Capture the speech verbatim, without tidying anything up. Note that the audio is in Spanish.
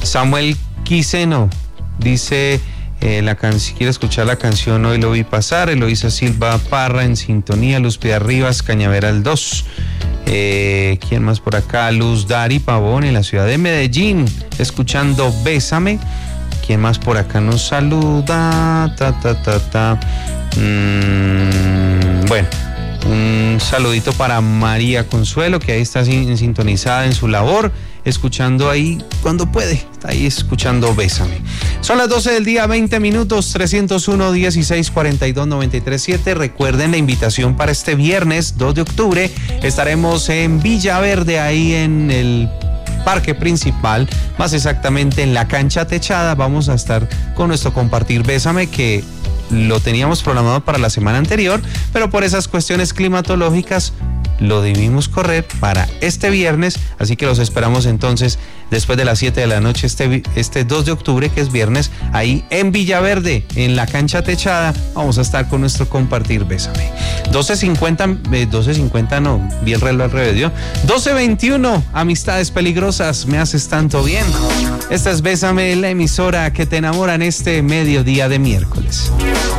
Samuel Quiseno dice, eh, la can- quiere escuchar la canción Hoy lo vi pasar. Eloísa Silva Parra en sintonía. Luz Piedad Rivas, Cañaveral dos. Eh, ¿Quién más por acá? Luz Dari Pavón en la ciudad de Medellín, escuchando Bésame. ¿Quién más por acá nos saluda? Ta, ta, ta, ta. Mm, bueno, un saludito para María Consuelo, que ahí está sin, sintonizada en su labor, escuchando ahí cuando puede, está ahí escuchando Bésame. Son las doce del día, veinte minutos, trescientos uno, dieciséis, cuarenta y dos, noventa y tres, siete. Recuerden la invitación para este viernes dos de octubre. Estaremos en Villaverde, ahí en el parque principal, más exactamente en la cancha techada. Vamos a estar con nuestro Compartir Bésame, que lo teníamos programado para la semana anterior, pero por esas cuestiones climatológicas lo debimos correr para este viernes, así que los esperamos entonces después de las siete de la noche este, este dos de octubre, que es viernes, ahí en Villaverde, en la cancha techada. Vamos a estar con nuestro Compartir Bésame. doce cincuenta, eh, doce cincuenta no, vi el reloj al revés, ¿yo? doce veintiuno, amistades peligrosas, me haces tanto bien. Esta es Bésame, la emisora que te enamora en este mediodía de miércoles.